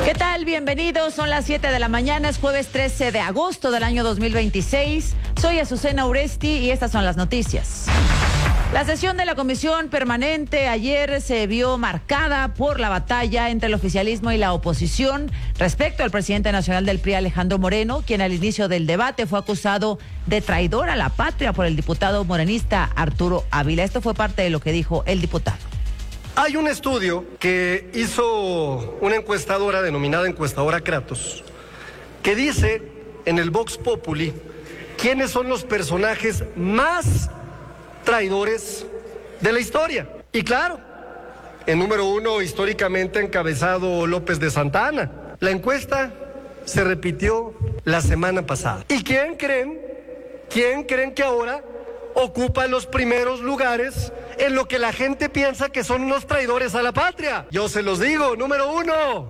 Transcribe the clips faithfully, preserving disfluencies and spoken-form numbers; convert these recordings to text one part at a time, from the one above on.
¿Qué tal? Bienvenidos, son las siete de la mañana, es jueves trece de agosto del año dos mil veintiséis. Soy Azucena Uresti y estas son las noticias. La sesión de la Comisión Permanente ayer se vio marcada por la batalla entre el oficialismo y la oposición respecto al presidente nacional del P R I, Alejandro Moreno, quien al inicio del debate fue acusado de traidor a la patria por el diputado morenista Arturo Ávila. Esto fue parte de lo que dijo el diputado. Hay un estudio que hizo una encuestadora denominada encuestadora Kratos, que dice en el Vox Populi quiénes son los personajes más traidores de la historia. Y claro, en número uno, históricamente encabezado López de Santa Anna. La encuesta se repitió la semana pasada. ¿Y quién creen? ¿Quién creen que ahora ocupa los primeros lugares en lo que la gente piensa que son unos traidores a la patria? Yo se los digo, número uno,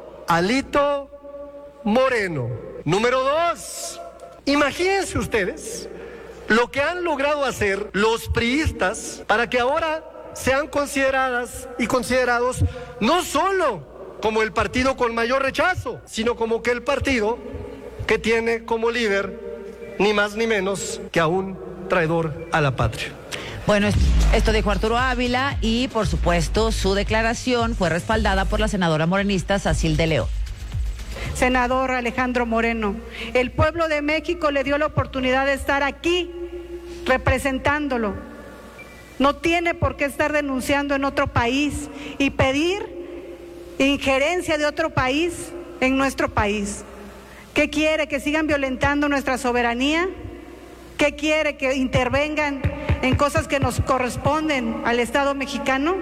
Alito Moreno. Número dos, imagínense ustedes lo que han logrado hacer los priistas para que ahora sean consideradas y considerados no solo como el partido con mayor rechazo, sino como que el partido que tiene como líder ni más ni menos que a un traidor a la patria. Bueno, esto dijo Arturo Ávila y, por supuesto, su declaración fue respaldada por la senadora morenista Sacil de León. Senador Alejandro Moreno, el pueblo de México le dio la oportunidad de estar aquí representándolo. No tiene por qué estar denunciando en otro país y pedir injerencia de otro país en nuestro país. ¿Qué quiere? ¿Que sigan violentando nuestra soberanía? ¿Qué quiere? ¿Que intervengan en cosas que nos corresponden al Estado mexicano?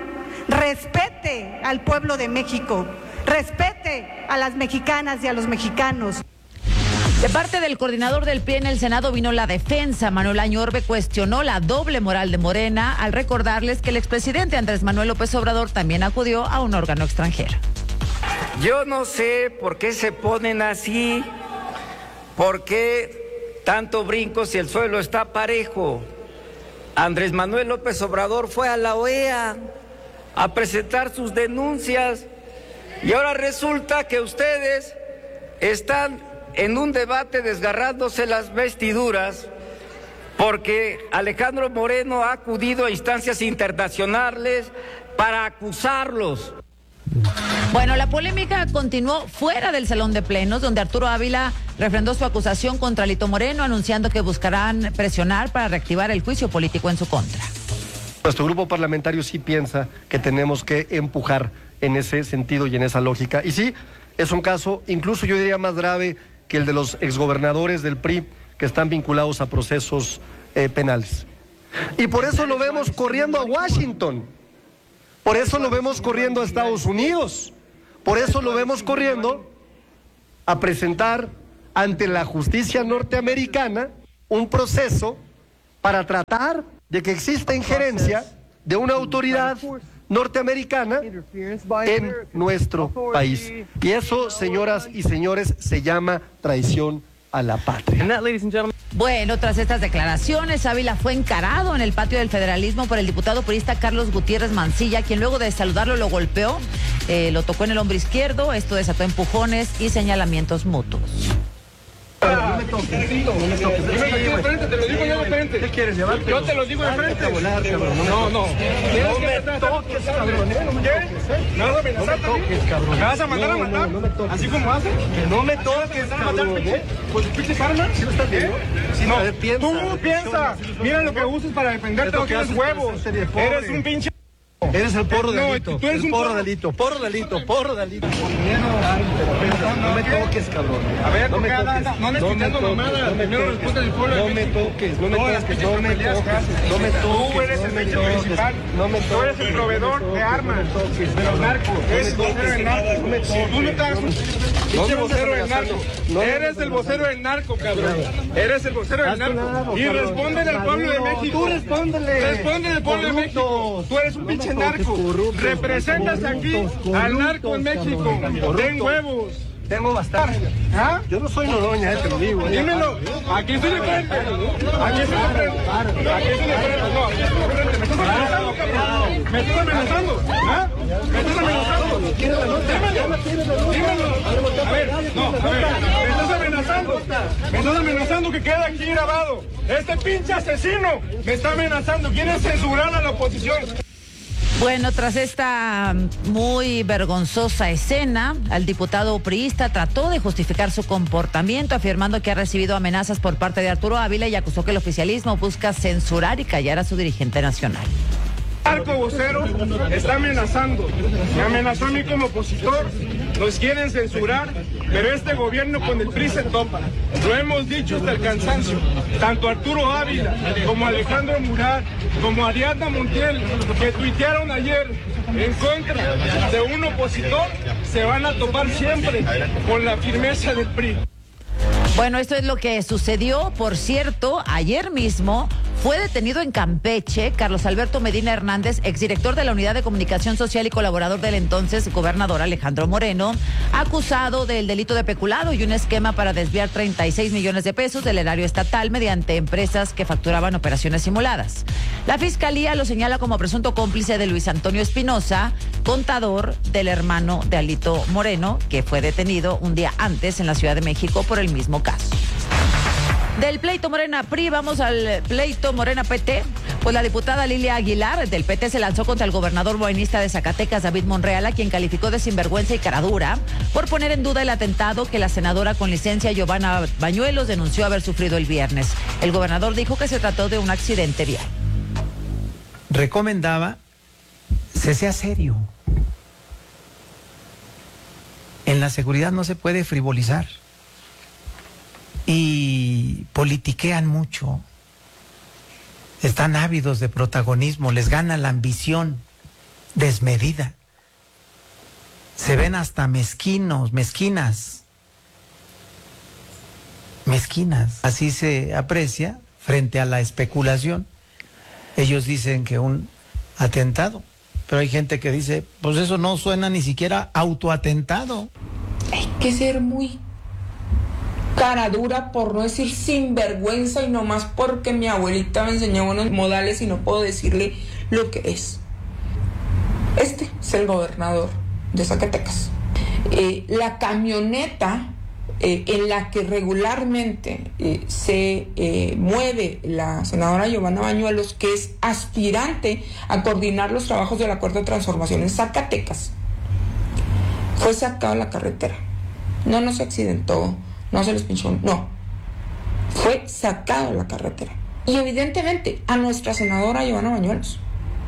Respete al pueblo de México, respete a las mexicanas y a los mexicanos. De parte del coordinador del P R I en el Senado vino la defensa. Manuel Añorbe cuestionó la doble moral de Morena al recordarles que el expresidente Andrés Manuel López Obrador también acudió a un órgano extranjero. Yo no sé por qué se ponen así, por qué tanto brinco si el suelo está parejo. Andrés Manuel López Obrador fue a la O E A a presentar sus denuncias y ahora resulta que ustedes están en un debate desgarrándose las vestiduras porque Alejandro Moreno ha acudido a instancias internacionales para acusarlos. Bueno, la polémica continuó fuera del salón de plenos, donde Arturo Ávila refrendó su acusación contra Alito Moreno, anunciando que buscarán presionar para reactivar el juicio político en su contra. Nuestro grupo parlamentario sí piensa que tenemos que empujar en ese sentido y en esa lógica. Y sí, es un caso, incluso yo diría más grave que el de los exgobernadores del P R I que están vinculados a procesos eh, penales. Y por eso lo vemos corriendo a Washington, por eso lo vemos corriendo a Estados Unidos, por eso lo vemos corriendo a presentar ante la justicia norteamericana un proceso para tratar de que exista injerencia de una autoridad norteamericana en nuestro país. Y eso, señoras y señores, se llama traición a la patria. Bueno, tras estas declaraciones, Ávila fue encarado en el patio del federalismo por el diputado priista Carlos Gutiérrez Mancilla, quien luego de saludarlo lo golpeó, eh, lo tocó en el hombro izquierdo. Esto desató empujones y señalamientos mutuos. No me toques, no me toques. Yo aquí de frente, te lo digo yo de frente. ¿Qué quieres llevarte? Yo te lo digo de frente. No, no. No me toques, cabrón. ¿Qué? ¿Me vas a amenazar también? ¿Me vas a mandar a matar? ¿Así como haces? Que no me toques, cabrón. ¿Con tus pinches armas? ¿Sí lo estás viendo? No, tú piensas. Mira lo que usas para defenderte, no tienes huevos. Eres un pinche... Eres el porro de No, Alito, tú eres el un porro porro. de Alito, porro de Alito, porro de Alito. No me toques, cabrón. A ver, no me ¿por qué toques. andas- no andes quitando mamadas? Primero responde al pueblo de No me México. toques, no me No, las toques, pinches no me peleas que toques, haces. no me toques. Tú eres no el me pinche toques, principal. no me Tú eres toques, el proveedor no me de toques, armas, no me toques, de los no me narcos. toques, Eres el vocero del narco. no me toques. Tú no te hagas un No pinche me vocero del andes narco. amenazando. No me Eres andes el vocero del narco, cabrón. Eres el vocero del Haz tu lado, narco. Y cabrón. respóndele al pueblo de Maduro, México. tú respóndele. Respóndele al pueblo de México. Corruptos. Tú eres un No me pinche toques, narco. corruptos, Representas aquí corruptos, al narco en México. corruptos. Ten huevos. Tengo bastante. ¿Ah? Yo no soy Noroña, eh, te lo digo. eh. Dímelo, aquí estoy de frente. Aquí estoy de frente. Aquí estoy de frente. No, aquí estoy de frente. Me estás amenazando, cabrón. Me estás amenazando. ¿Ah? Me estás amenazando. Dímelo. Dímelo. A ver, no, a ver, me estás amenazando. Me estás amenazando que queda aquí grabado. Este pinche asesino me está amenazando. Quiere censurar a la oposición. Bueno, tras esta muy vergonzosa escena, el diputado priista trató de justificar su comportamiento, afirmando que ha recibido amenazas por parte de Arturo Ávila y acusó que el oficialismo busca censurar y callar a su dirigente nacional. Arco vocero está amenazando, me amenazó a mí como opositor, nos quieren censurar, pero este gobierno con el P R I se topa. Lo hemos dicho hasta el cansancio, tanto Arturo Ávila como Alejandro Murat, como Ariadna Montiel, que tuitearon ayer en contra de un opositor, se van a topar siempre con la firmeza del P R I. Bueno, esto es lo que sucedió. Por cierto, ayer mismo fue detenido en Campeche Carlos Alberto Medina Hernández, exdirector de la Unidad de Comunicación Social y colaborador del entonces gobernador Alejandro Moreno, acusado del delito de peculado y un esquema para desviar treinta y seis millones de pesos del erario estatal mediante empresas que facturaban operaciones simuladas. La Fiscalía lo señala como presunto cómplice de Luis Antonio Espinosa, contador del hermano de Alito Moreno, que fue detenido un día antes en la Ciudad de México por el mismo caso. Del pleito Morena P R I, vamos al pleito Morena P T. Pues la diputada Lilia Aguilar del P T se lanzó contra el gobernador morenista de Zacatecas, David Monreal, a quien calificó de sinvergüenza y caradura por poner en duda el atentado que la senadora con licencia Giovanna Bañuelos denunció haber sufrido el viernes. El gobernador dijo que se trató de un accidente vial. Recomendaba se sea serio. En la seguridad no se puede frivolizar. Y politiquean mucho, están ávidos de protagonismo, les gana la ambición desmedida, se ven hasta mezquinos, mezquinas, mezquinas, así se aprecia frente a la especulación. Ellos dicen que un atentado, pero hay gente que dice, pues eso no suena ni siquiera autoatentado. Hay que ser muy cara dura, por no decir sinvergüenza, y nomás porque mi abuelita me enseñó unos modales y no puedo decirle lo que es. Este es el gobernador de Zacatecas. Eh, la camioneta eh, en la que regularmente eh, se eh, mueve la senadora Giovanna Bañuelos, que es aspirante a coordinar los trabajos de la Cuarta Transformación en Zacatecas, fue sacado a la carretera. No, no se accidentó, no se les pinchó, no. Fue sacado de la carretera. Y evidentemente a nuestra senadora Giovanna Bañuelos.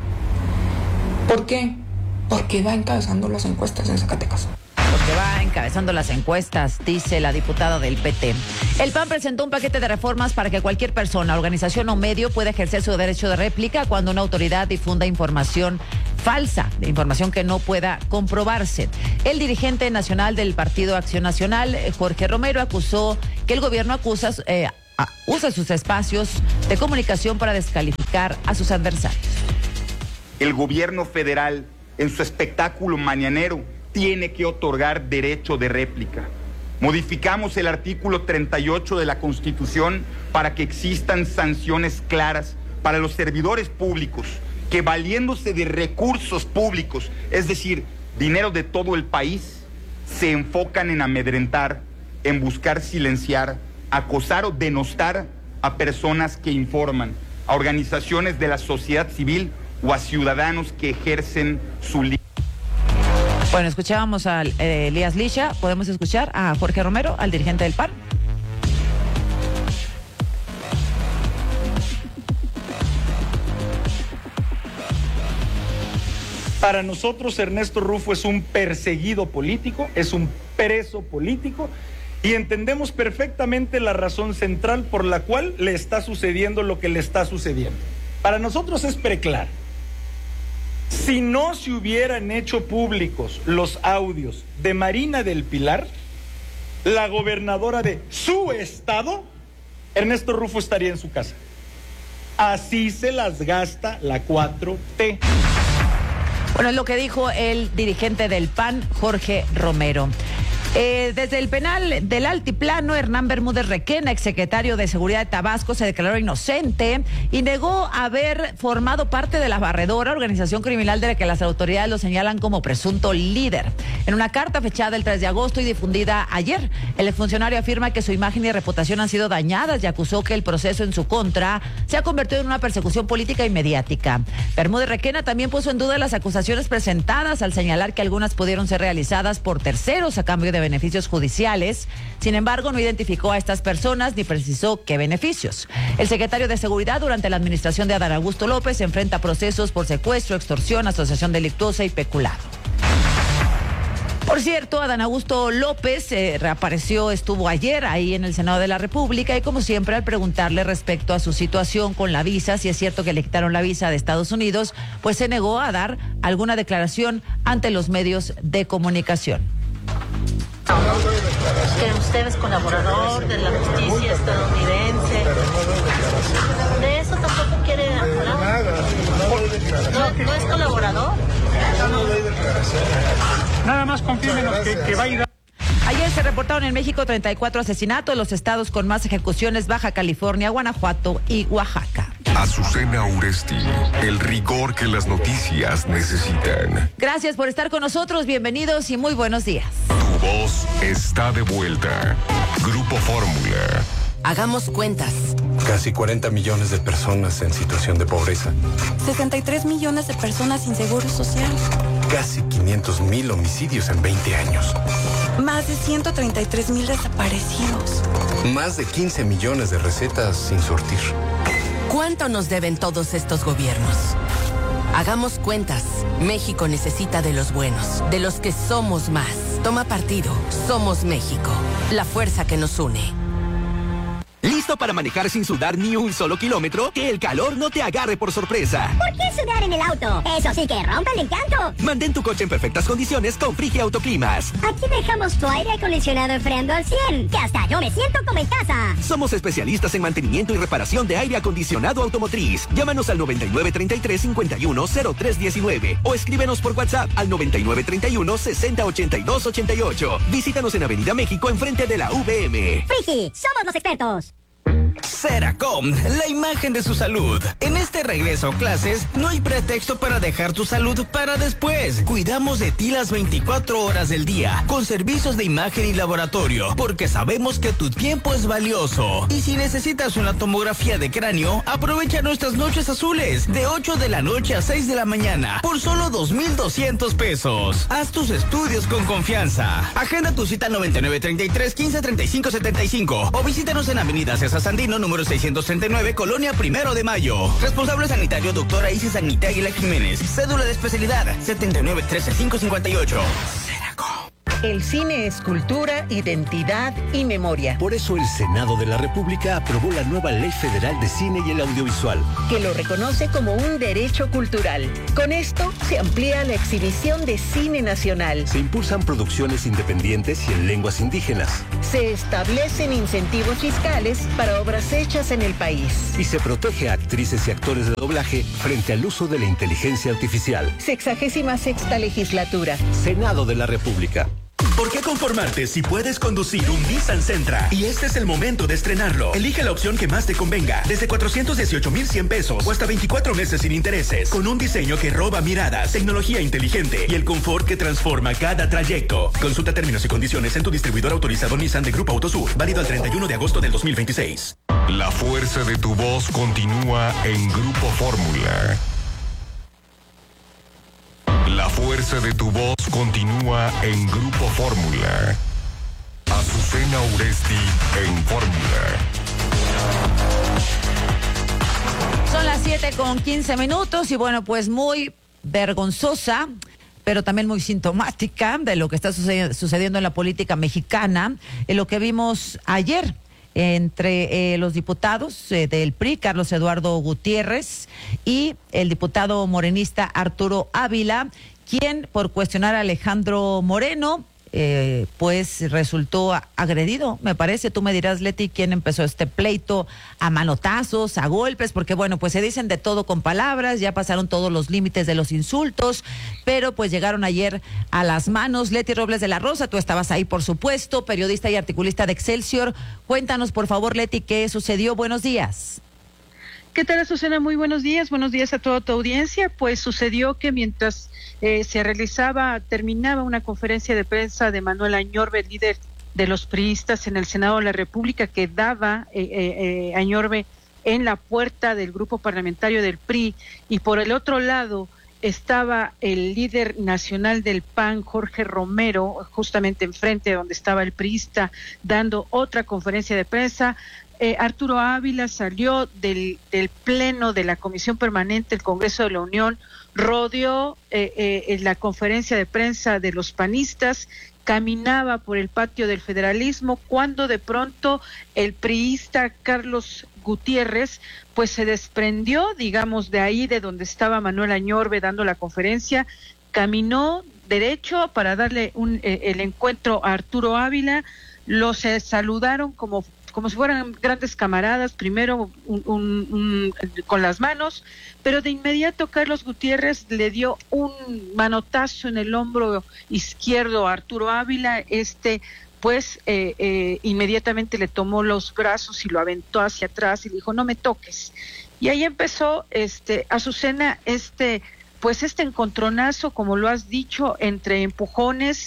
¿Por qué? Porque va encabezando las encuestas en Zacatecas. Porque va encabezando las encuestas, dice la diputada del P T. El P A N presentó un paquete de reformas para que cualquier persona, organización o medio pueda ejercer su derecho de réplica cuando una autoridad difunda información falsa, de información que no pueda comprobarse. El dirigente nacional del Partido Acción Nacional, Jorge Romero, acusó que el gobierno acusa, eh, usa sus espacios de comunicación para descalificar a sus adversarios. El gobierno federal, en su espectáculo mañanero, tiene que otorgar derecho de réplica. Modificamos el artículo treinta y ocho de la Constitución para que existan sanciones claras para los servidores públicos que, valiéndose de recursos públicos, es decir, dinero de todo el país, se enfocan en amedrentar, en buscar silenciar, acosar o denostar a personas que informan, a organizaciones de la sociedad civil o a ciudadanos que ejercen su libertad. Bueno, escuchábamos a eh, Elías Licha, podemos escuchar a Jorge Romero, al dirigente del P A N. Para nosotros Ernesto Rufo es un perseguido político, es un preso político, y entendemos perfectamente la razón central por la cual le está sucediendo lo que le está sucediendo. Para nosotros es preclaro. Si no se hubieran hecho públicos los audios de Marina del Pilar, la gobernadora de su estado, Ernesto Rufo estaría en su casa. Así se las gasta la cuatro T. Bueno, es lo que dijo el dirigente del P A N, Jorge Romero. Eh, desde el penal del Altiplano, Hernán Bermúdez Requena, exsecretario de Seguridad de Tabasco, se declaró inocente y negó haber formado parte de la Barredora, organización criminal de la que las autoridades lo señalan como presunto líder. En una carta fechada el tres de agosto y difundida ayer, el exfuncionario afirma que su imagen y reputación han sido dañadas y acusó que el proceso en su contra se ha convertido en una persecución política y mediática. Bermúdez Requena también puso en duda las acusaciones presentadas al señalar que algunas pudieron ser realizadas por terceros a cambio de beneficios judiciales. Sin embargo, no identificó a estas personas ni precisó qué beneficios. El secretario de Seguridad durante la administración de Adán Augusto López enfrenta procesos por secuestro, extorsión, asociación delictuosa y peculado. Por cierto, Adán Augusto López eh, reapareció, estuvo ayer ahí en el Senado de la República y como siempre al preguntarle respecto a su situación con la visa, si es cierto que le quitaron la visa de Estados Unidos, pues se negó a dar alguna declaración ante los medios de comunicación. Que usted es colaborador de la justicia estadounidense. ¿De eso tampoco quiere hablar? ¿No, no es colaborador? Nada más confírmenos que, que va a ir a... Ayer se reportaron en México treinta y cuatro asesinatos, los estados con más ejecuciones: Baja California, Guanajuato y Oaxaca. Azucena Uresti, el rigor que las noticias necesitan. Gracias por estar con nosotros, bienvenidos y muy buenos días. Tu voz está de vuelta. Grupo Fórmula. Hagamos cuentas. Casi cuarenta millones de personas en situación de pobreza. sesenta y tres millones de personas sin seguro social. Casi quinientos mil homicidios en veinte años. Más de ciento treinta y tres mil desaparecidos. Más de quince millones de recetas sin surtir. ¿Cuánto nos deben todos estos gobiernos? Hagamos cuentas. México necesita de los buenos, de los que somos más. Toma partido. Somos México. La fuerza que nos une. ¿Listo para manejar sin sudar ni un solo kilómetro? Que el calor no te agarre por sorpresa. ¿Por qué sudar en el auto? Eso sí que rompe el encanto. Mantén tu coche en perfectas condiciones con Frigia Autoclimas. Aquí dejamos tu aire acondicionado enfriando al cien, que hasta yo me siento como en casa. Somos especialistas en mantenimiento y reparación de aire acondicionado automotriz. Llámanos al noventa y nueve treinta y tres cincuenta y uno cero tres diecinueve o escríbenos por WhatsApp al noventa y nueve treinta y uno sesenta ochenta y dos ochenta y ocho. Visítanos en Avenida México enfrente de la V M. Frigi, somos los expertos. Ceracom, la imagen de su salud. En este regreso a clases, no hay pretexto para dejar tu salud para después. Cuidamos de ti las veinticuatro horas del día, con servicios de imagen y laboratorio, porque sabemos que tu tiempo es valioso. Y si necesitas una tomografía de cráneo, aprovecha nuestras noches azules, de ocho de la noche a seis de la mañana, por solo dos mil doscientos pesos. Haz tus estudios con confianza. Agenda tu cita noventa y nueve treinta y tres quince treinta y cinco setenta y cinco o visítanos en Avenida César Sandino, número seiscientos treinta y nueve, Colonia Primero de Mayo. Responsable sanitario, doctora Isis Agnita Aguila Jiménez. Cédula de especialidad, setenta y nueve trece cinco cincuenta y ocho. Ceracom. El cine es cultura, identidad y memoria. Por eso el Senado de la República aprobó la nueva Ley Federal de Cine y el Audiovisual, que lo reconoce como un derecho cultural. Con esto se amplía la exhibición de cine nacional. Se impulsan producciones independientes y en lenguas indígenas. Se establecen incentivos fiscales para obras hechas en el país. Y se protege a actrices y actores de doblaje frente al uso de la inteligencia artificial. Sexagésima sexta legislatura. Senado de la República. ¿Por qué conformarte si puedes conducir un Nissan Sentra? Y este es el momento de estrenarlo. Elige la opción que más te convenga, desde cuatrocientos dieciocho mil cien pesos o hasta veinticuatro meses sin intereses, con un diseño que roba miradas, tecnología inteligente y el confort que transforma cada trayecto. Consulta términos y condiciones en tu distribuidor autorizado Nissan de Grupo Autosur, válido al treinta y uno de agosto del dos mil veintiséis. La fuerza de tu voz continúa en Grupo Fórmula. La fuerza de tu voz continúa en Grupo Fórmula. Azucena Uresti en Fórmula. Son las siete con quince minutos y bueno, pues muy vergonzosa, pero también muy sintomática de lo que está sucediendo en la política mexicana, en lo que vimos ayer entre eh, los diputados eh, del P R I, Carlos Eduardo Gutiérrez, y el diputado morenista Arturo Ávila, quien por cuestionar a Alejandro Moreno eh, pues resultó agredido, me parece. Tú me dirás, Leti, quién empezó este pleito, a manotazos, a golpes, porque bueno, pues se dicen de todo con palabras, ya pasaron todos los límites de los insultos, pero pues llegaron ayer a las manos. Leti Robles de la Rosa, tú estabas ahí, por supuesto, periodista y articulista de Excelsior. Cuéntanos, por favor, Leti, ¿qué sucedió? Buenos días. ¿Qué tal, Azucena? Muy buenos días, buenos días a toda tu audiencia. Pues sucedió que mientras eh, se realizaba, terminaba una conferencia de prensa de Manuel Añorbe, líder de los priistas en el Senado de la República, que daba eh, eh, Añorbe en la puerta del grupo parlamentario del P R I, y por el otro lado estaba el líder nacional del P A N, Jorge Romero, justamente enfrente de donde estaba el priista, dando otra conferencia de prensa. Eh, Arturo Ávila salió del, del pleno de la Comisión Permanente del Congreso de la Unión, rodeó eh, eh, en la conferencia de prensa de los panistas, caminaba por el patio del federalismo, cuando de pronto el priista Carlos Gutiérrez pues se desprendió, digamos, de ahí de donde estaba Manuel Añorbe dando la conferencia, caminó derecho para darle un, eh, el encuentro a Arturo Ávila. Los eh, saludaron como como si fueran grandes camaradas, primero un, un, un, con las manos, pero de inmediato Carlos Gutiérrez le dio un manotazo en el hombro izquierdo a Arturo Ávila. Este pues eh, eh, inmediatamente le tomó los brazos y lo aventó hacia atrás y le dijo, no me toques. Y ahí empezó, este, Azucena, este pues este encontronazo, como lo has dicho, entre empujones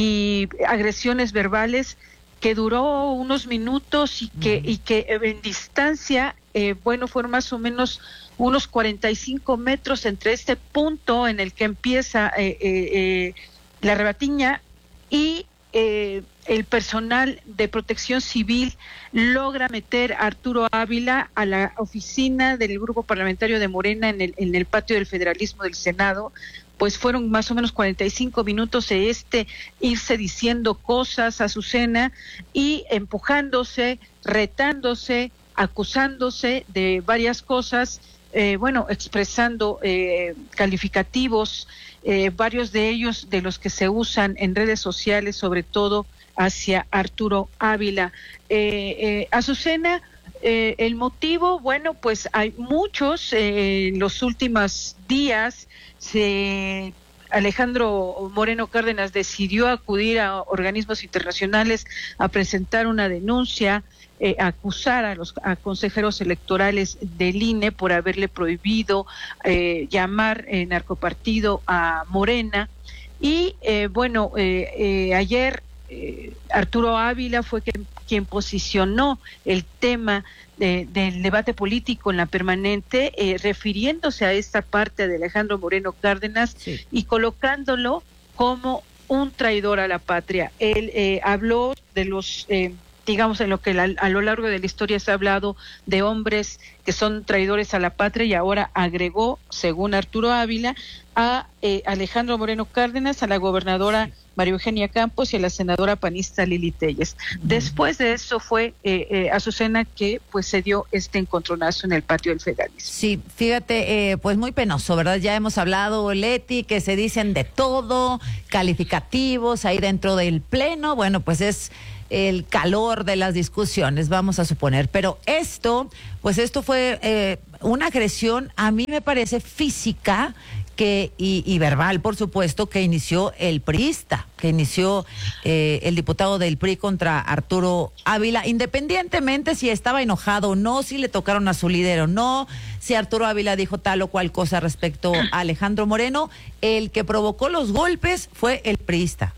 y agresiones verbales, que duró unos minutos y que, y que en distancia, eh, bueno, fueron más o menos unos cuarenta y cinco metros entre este punto en el que empieza eh, eh, eh, la rebatiña y eh, el personal de protección civil logra meter a Arturo Ávila a la oficina del grupo parlamentario de Morena en el, en el patio del federalismo del Senado. Pues fueron más o menos cuarenta y cinco minutos de este irse diciendo cosas a Azucena y empujándose, retándose, acusándose de varias cosas, eh, bueno, expresando eh, calificativos, eh, varios de ellos de los que se usan en redes sociales, sobre todo hacia Arturo Ávila. Eh, eh, Azucena, eh, el motivo, bueno, pues hay muchos eh, en los últimos días. Se, Alejandro Moreno Cárdenas decidió acudir a organismos internacionales a presentar una denuncia, eh, a acusar a los a consejeros electorales del I N E por haberle prohibido eh, llamar eh, narcopartido a Morena. Y eh, bueno, eh, eh, ayer eh, Arturo Ávila fue quien, quien posicionó el tema De, del debate político en la permanente, eh, refiriéndose a esta parte de Alejandro Moreno Cárdenas, sí, y colocándolo como un traidor a la patria. Él eh, habló de los, eh, digamos, en lo que la, a lo largo de la historia se ha hablado de hombres que son traidores a la patria, y ahora agregó, según Arturo Ávila, a eh, Alejandro Moreno Cárdenas, a la gobernadora sí. María Eugenia Campos y a la senadora panista Lili Telles. Uh-huh. Después de eso fue eh, eh, Azucena que pues se dio este encontronazo en el patio del federalismo. Sí, fíjate, eh, pues muy penoso, ¿verdad? Ya hemos hablado, Leti, que se dicen de todo, calificativos ahí dentro del pleno. Bueno, pues es el calor de las discusiones, vamos a suponer. Pero esto, pues esto fue eh, una agresión, a mí me parece física, que y, y verbal, por supuesto, que inició el priista, que inició eh, el diputado del P R I contra Arturo Ávila, independientemente si estaba enojado o no, si le tocaron a su líder o no, si Arturo Ávila dijo tal o cual cosa respecto a Alejandro Moreno, el que provocó los golpes fue el priista.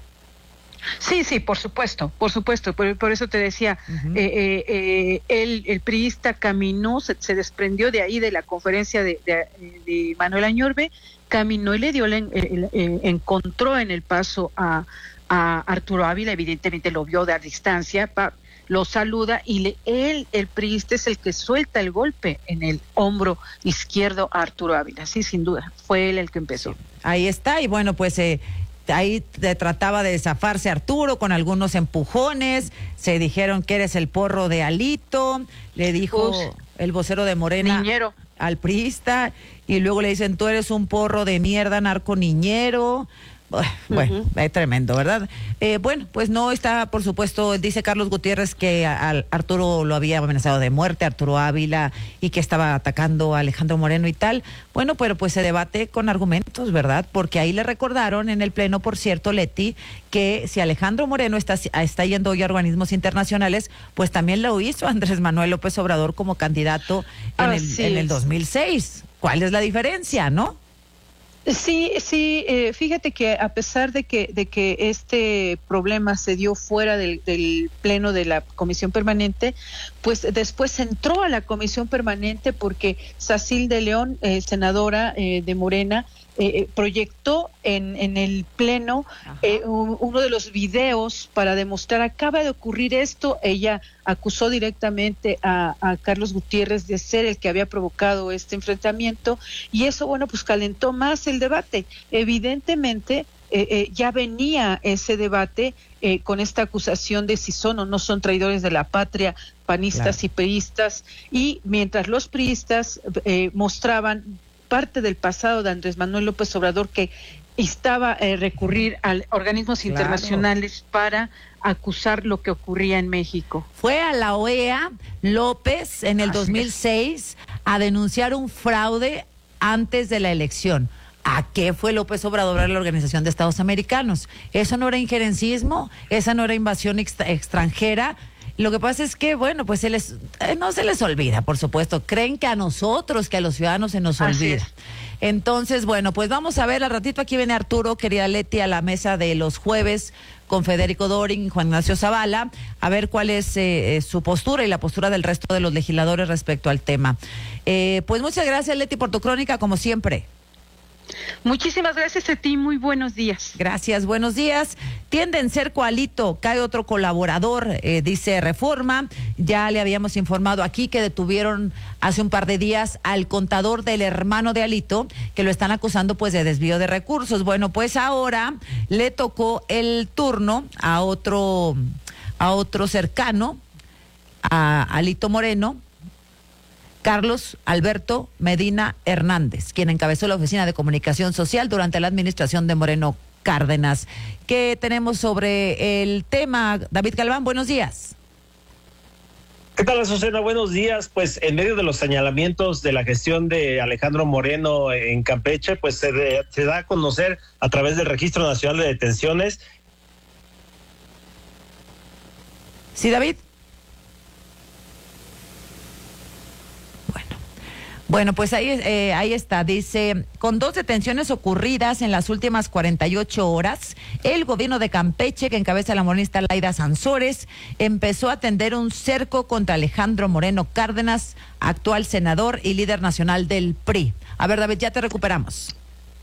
Sí, sí, por supuesto, por supuesto, por, por eso te decía, uh-huh. eh, eh, eh, el, el priista caminó, se, se desprendió de ahí de la conferencia de, de, de Manuel Añorbe, caminó y le dio, le, le, le, encontró en el paso a, a Arturo Ávila, evidentemente lo vio de a distancia, pa, lo saluda y le, él, el priista, es el que suelta el golpe en el hombro izquierdo a Arturo Ávila, sí, sin duda, fue él el que empezó. Sí. Ahí está, y bueno, pues eh, ahí te trataba de zafarse Arturo con algunos empujones, se dijeron que eres el porro de Alito, le dijo Uf, el vocero de Morena niñero. Al priista, y luego le dicen tú eres un porro de mierda, narco niñero. Bueno, uh-huh. Es tremendo, ¿verdad? Eh, bueno, pues no está, por supuesto, dice Carlos Gutiérrez que a, a Arturo lo había amenazado de muerte, Arturo Ávila, y que estaba atacando a Alejandro Moreno y tal. Bueno, pero pues se debate con argumentos, ¿verdad? Porque ahí le recordaron en el Pleno, por cierto, Leti, que si Alejandro Moreno está, está yendo hoy a organismos internacionales, pues también lo hizo Andrés Manuel López Obrador como candidato en, el, en el dos mil seis. ¿Cuál es la diferencia, no? Sí, sí, eh, fíjate que a pesar de que de que este problema se dio fuera del, del pleno de la comisión permanente, pues después entró a la comisión permanente porque Sacil de León, eh, senadora eh, de Morena, eh, proyectó en, en el pleno eh, uno de los videos para demostrar, acaba de ocurrir esto. Ella acusó directamente a, a Carlos Gutiérrez de ser el que había provocado este enfrentamiento, y eso, bueno, pues calentó más el debate. Evidentemente, eh, eh, ya venía ese debate eh, con esta acusación de si son o no son traidores de la patria, panistas claro. y priistas, y mientras los priistas eh, mostraban parte del pasado de Andrés Manuel López Obrador, que instaba a eh, recurrir a organismos claro. internacionales para acusar lo que ocurría en México. Fue a la O E A López en el Así dos mil seis es. a denunciar un fraude antes de la elección. ¿A qué fue López Obrador a la Organización de Estados Americanos? ¿Eso no era injerencismo? ¿Esa no era invasión extra- extranjera? Lo que pasa es que, bueno, pues se les, eh, no se les olvida, por supuesto. Creen que a nosotros, que a los ciudadanos se nos Así olvida. es. Entonces, bueno, pues vamos a ver, al ratito aquí viene Arturo, querida Leti, a la mesa de los jueves con Federico Dorin y Juan Ignacio Zavala, a ver cuál es eh, su postura y la postura del resto de los legisladores respecto al tema. Eh, pues muchas gracias, Leti, por tu crónica, como siempre. Muchísimas gracias a ti, muy buenos días. Gracias, buenos días. Tienden cerco a Alito, cae otro colaborador, eh, dice Reforma. Ya le habíamos informado aquí que detuvieron hace un par de días al contador del hermano de Alito, que lo están acusando pues de desvío de recursos. Bueno, pues ahora le tocó el turno a otro, a otro cercano, a Alito Moreno, Carlos Alberto Medina Hernández, quien encabezó la Oficina de Comunicación Social durante la administración de Moreno Cárdenas. ¿Qué tenemos sobre el tema? David Galván, buenos días. ¿Qué tal, Azucena? Buenos días. Pues en medio de los señalamientos de la gestión de Alejandro Moreno en Campeche, pues se, de, se da a conocer a través del Registro Nacional de Detenciones. Sí, David. Bueno, pues ahí, eh, ahí está, dice, con dos detenciones ocurridas en las últimas cuarenta y ocho horas, el gobierno de Campeche, que encabeza la morenista Laida Sansores, empezó a tender un cerco contra Alejandro Moreno Cárdenas, actual senador y líder nacional del P R I. A ver, David, ya te recuperamos.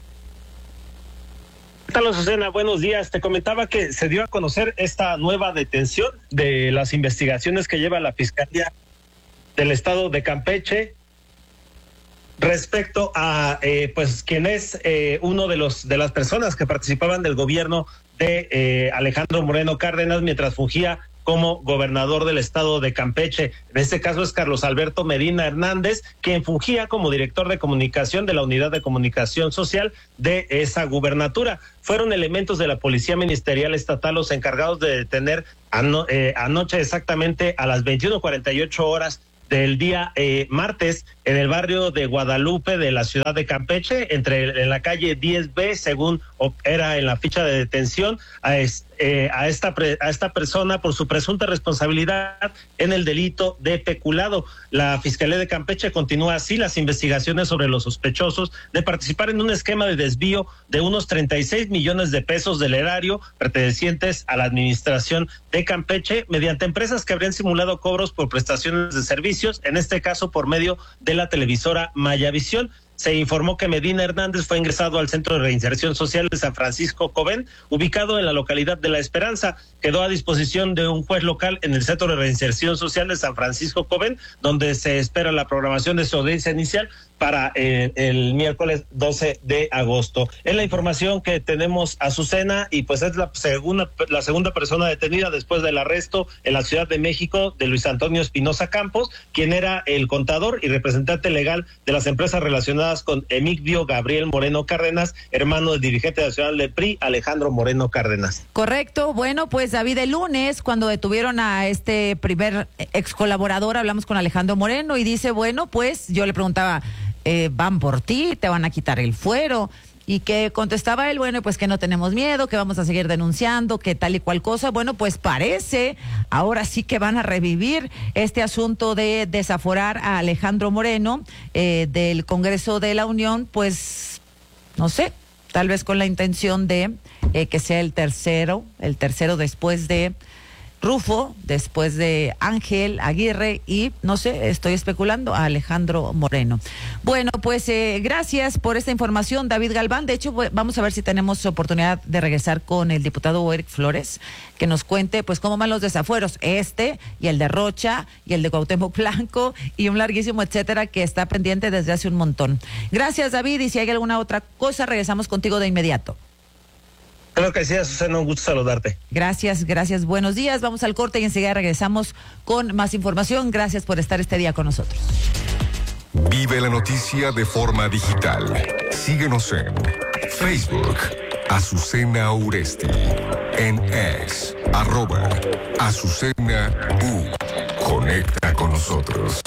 ¿Qué tal, Susana? Buenos días. Te comentaba que se dio a conocer esta nueva detención de las investigaciones que lleva la Fiscalía del Estado de Campeche respecto a eh, pues quien es eh, uno de los de las personas que participaban del gobierno de eh, Alejandro Moreno Cárdenas mientras fungía como gobernador del estado de Campeche. En este caso es Carlos Alberto Medina Hernández, quien fungía como director de comunicación de la Unidad de Comunicación Social de esa gubernatura. Fueron elementos de la Policía Ministerial Estatal los encargados de detener ano, eh, anoche exactamente a las veintiuno cuarenta y ocho horas del día eh, martes en el barrio de Guadalupe de la ciudad de Campeche, entre en la calle diez B, según era en la ficha de detención, a, eh, a, esta, a esta persona por su presunta responsabilidad en el delito de peculado. La Fiscalía de Campeche continúa así las investigaciones sobre los sospechosos de participar en un esquema de desvío de unos treinta y seis millones de pesos del erario pertenecientes a la administración de Campeche mediante empresas que habrían simulado cobros por prestaciones de servicios, en este caso por medio de la televisora Mayavisión. Se informó que Medina Hernández fue ingresado al Centro de Reinserción Social de San Francisco Cobén, ubicado en la localidad de La Esperanza. Quedó a disposición de un juez local en el Centro de Reinserción Social de San Francisco Cobén, donde se espera la programación de su audiencia inicial para eh, el miércoles doce de agosto. Es la información que tenemos, Azucena, y pues es la segunda, la segunda persona detenida después del arresto en la Ciudad de México de Luis Antonio Espinosa Campos, quien era el contador y representante legal de las empresas relacionadas con Emigdio Gabriel Moreno Cárdenas, hermano del dirigente nacional del P R I, Alejandro Moreno Cárdenas. Correcto. Bueno, pues David, el lunes, cuando detuvieron a este primer ex colaborador, hablamos con Alejandro Moreno y dice, bueno, pues yo le preguntaba, eh, van por ti, te van a quitar el fuero. Y que contestaba él, bueno, pues que no tenemos miedo, que vamos a seguir denunciando, que tal y cual cosa. Bueno, pues parece, ahora sí que van a revivir este asunto de desaforar a Alejandro Moreno eh, del Congreso de la Unión, pues, no sé, tal vez con la intención de eh, que sea el tercero, el tercero después de Rufo, después de Ángel Aguirre y, no sé, estoy especulando, a Alejandro Moreno. Bueno, pues eh, gracias por esta información, David Galván. De hecho, vamos a ver si tenemos oportunidad de regresar con el diputado Eric Flores, que nos cuente, pues, cómo van los desafueros, este y el de Rocha y el de Cuauhtémoc Blanco y un larguísimo etcétera que está pendiente desde hace un montón. Gracias, David, y si hay alguna otra cosa, regresamos contigo de inmediato. Creo que sí, Susana, un gusto saludarte. Gracias, gracias, buenos días. Vamos al corte y enseguida regresamos con más información. Gracias por estar este día con nosotros. Vive la noticia de forma digital. Síguenos en Facebook, Azucena Uresti, en X, arroba Azucena U. Conecta con nosotros.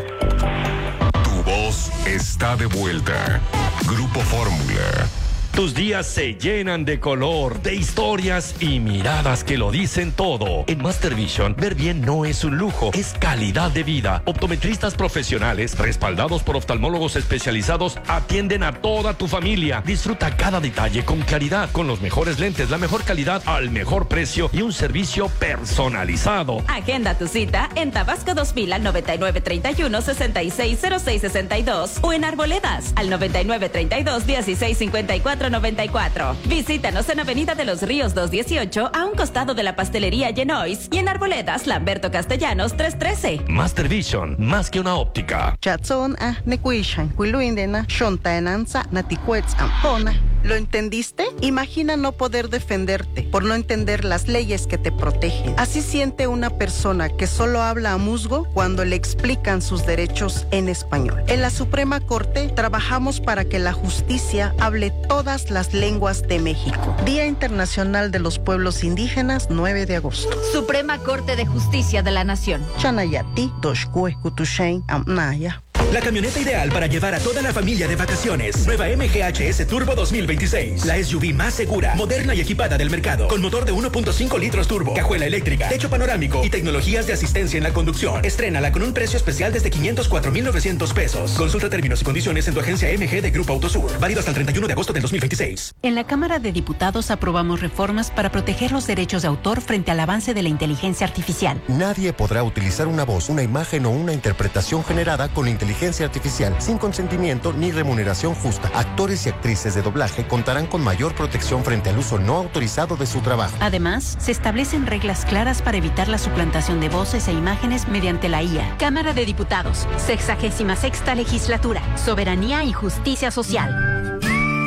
Tu voz está de vuelta. Grupo Fórmula. Tus días se llenan de color, de historias y miradas que lo dicen todo. En Master Vision, ver bien no es un lujo, es calidad de vida. Optometristas profesionales, respaldados por oftalmólogos especializados, atienden a toda tu familia. Disfruta cada detalle con claridad, con los mejores lentes, la mejor calidad al mejor precio y un servicio personalizado. Agenda tu cita en Tabasco dos mil al noventa y nueve treinta y uno sesenta y seis cero seis sesenta y dos o en Arboledas al noventa y nueve treinta y dos dieciséis cincuenta y cuatro noventa y cuatro. Visítanos en Avenida de los Ríos doscientos dieciocho a un costado de la pastelería Genois y en Arboledas Lamberto Castellanos trescientos trece. Master Vision, más que una óptica. Chatson a Nequishan, Quiluindena, Shontaenanza, Naticuetz, Ampona. ¿Lo entendiste? Imagina no poder defenderte por no entender las leyes que te protegen. Así siente una persona que solo habla a musgo cuando le explican sus derechos en español. En la Suprema Corte trabajamos para que la justicia hable todas las lenguas de México. Día Internacional de los Pueblos Indígenas, nueve de agosto. Suprema Corte de Justicia de la Nación. Chanayati, Doshkue, Kutushain, Amnaya. La camioneta ideal para llevar a toda la familia de vacaciones. Nueva M G H S Turbo dos mil veintiséis. La S U V más segura, moderna y equipada del mercado. Con motor de uno punto cinco litros turbo, cajuela eléctrica, techo panorámico y tecnologías de asistencia en la conducción. Estrénala con un precio especial desde quinientos cuatro mil novecientos pesos. Consulta términos y condiciones en tu agencia M G de Grupo Autosur. Válido hasta el treinta y uno de agosto del dos mil veintiséis. En la Cámara de Diputados aprobamos reformas para proteger los derechos de autor frente al avance de la inteligencia artificial. Nadie podrá utilizar una voz, una imagen o una interpretación generada con inteligencia artificial sin consentimiento ni remuneración justa. Actores y actrices de doblaje contarán con mayor protección frente al uso no autorizado de su trabajo. Además, se establecen reglas claras para evitar la suplantación de voces e imágenes mediante la I A. Cámara de Diputados, sexagésima sexta legislatura, soberanía y justicia social.